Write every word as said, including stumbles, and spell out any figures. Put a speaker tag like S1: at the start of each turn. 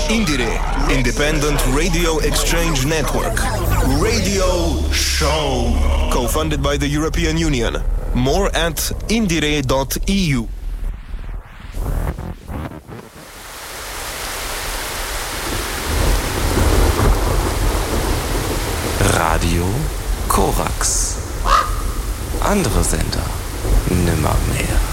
S1: Indire, Independent Radio Exchange Network. Radio Show. Co-funded by the European Union. More at indire dot e u.
S2: Radio Korax. Andere Sender nimmermehr.